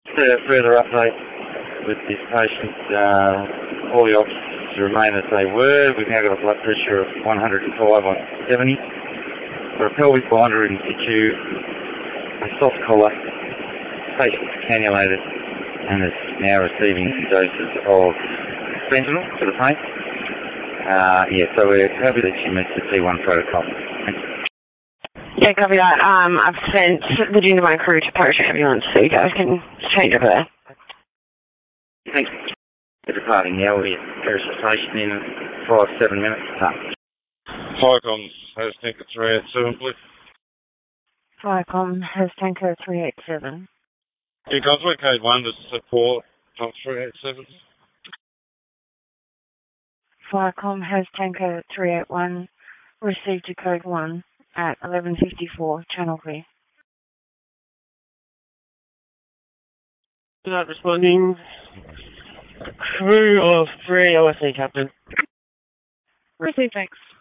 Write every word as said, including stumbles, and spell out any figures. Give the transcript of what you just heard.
A further update with this patient. Uh, all the oxygens remain as they were. We've now got a blood pressure of one hundred five on seventy. Got a pelvic binder in situ, a soft collar, patient's cannulated, and is now receiving doses of fentanyl for the pain. Uh, yeah, so we're happy that she meets the T one protocol. Thanks. Yeah, copy that. Um, I've sent the Jindabyne crew to Parish Ambulance so you guys can change over there. Thanks. We're departing now. We'll be at Parish Station in five, seven minutes. Firecom has tanker three eight seven, please. Firecom has tanker three eight seven. Yeah, guys, we're code one to support on three eight seven. Firecom has tanker three eight one, received to code one at eleven fifty-four, channel clear. Not responding. Crew of three O S C, Captain. Received, thanks.